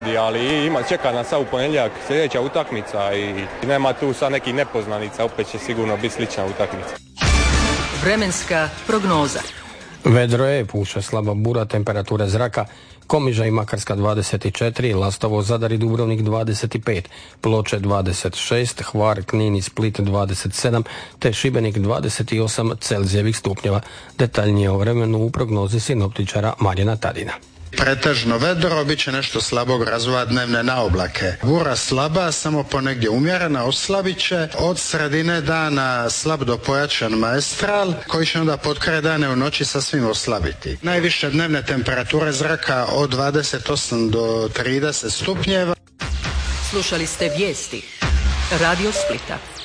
Ali čeka nas sad u ponedjeljak sljedeća utakmica i nema tu sad nekih nepoznanica, opet će sigurno biti slična utakmica. Vremenska prognoza. Vedro je, puše slaba bura, temperatura zraka Komiža i Makarska 24, Lastovo, Zadar i Dubrovnik 25, Ploče 26, Hvar, Knin i Split 27, te Šibenik 28 Celzijevih stupnjeva. Detaljnije o vremenu u prognozi sinoptičara Marjana Tadina. Pretežno vedro, bit će nešto slabog razvoja dnevne na oblake. Bura slaba, samo ponegdje umjerena, oslabit će. Od sredine dana slab do pojačan maestral, koji će onda potkraj dane u noći sasvim oslabiti. Najviše dnevne temperature zraka od 28 do 30 stupnjeva. Slušali ste vijesti Radio Splita.